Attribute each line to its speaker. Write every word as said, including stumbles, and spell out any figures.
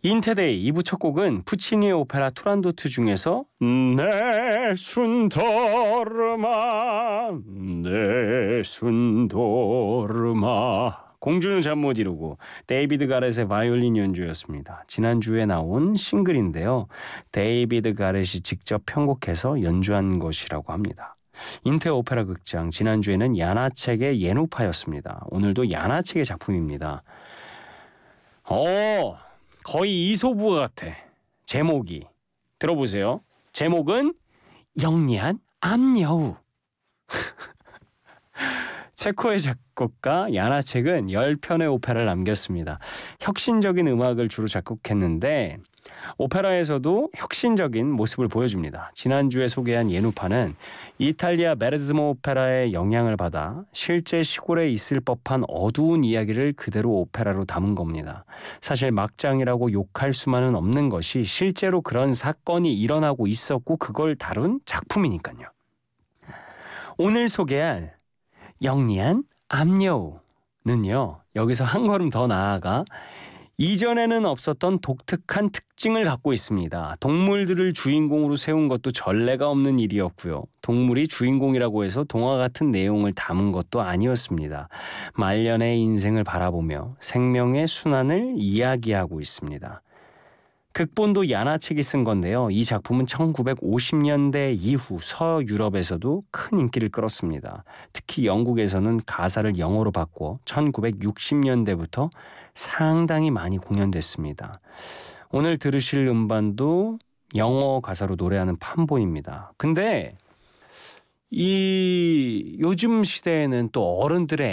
Speaker 1: 인테데이 이 부 첫 곡은 푸치니의 오페라 투란도트 중에서 네순 도르마 네순 도르마 공주는 잠 못 이루고 데이비드 가렛의 바이올린 연주였습니다. 지난주에 나온 싱글인데요. 데이비드 가렛이 직접 편곡해서 연주한 것이라고 합니다. 인테 오페라 극장, 지난주에는 야나책의 예누파였습니다. 오늘도 야나책의 작품입니다. 어, 거의 이소부 같아. 제목이. 들어보세요. 제목은 영리한 암여우. 체코의 작곡가 야나책은 열 편의 오페라를 남겼습니다. 혁신적인 음악을 주로 작곡했는데 오페라에서도 혁신적인 모습을 보여줍니다. 지난주에 소개한 예누파는 이탈리아 메르즈모 오페라의 영향을 받아 실제 시골에 있을 법한 어두운 이야기를 그대로 오페라로 담은 겁니다. 사실 막장이라고 욕할 수만은 없는 것이 실제로 그런 사건이 일어나고 있었고 그걸 다룬 작품이니까요. 오늘 소개할 영리한 암여우는요, 여기서 한 걸음 더 나아가 이전에는 없었던 독특한 특징을 갖고 있습니다. 동물들을 주인공으로 세운 것도 전례가 없는 일이었고요. 동물이 주인공이라고 해서 동화 같은 내용을 담은 것도 아니었습니다. 말년의 인생을 바라보며 생명의 순환을 이야기하고 있습니다. 극본도 야나책이 쓴 건데요. 이 작품은 천구백오십 년대 이후 서유럽에서도 큰 인기를 끌었습니다. 특히 영국에서는 가사를 영어로 바꿔 천구백육십 년대부터 상당히 많이 공연됐습니다. 오늘 들으실 음반도 영어 가사로 노래하는 판본입니다. 근데 이 요즘 시대에는 또 어른들의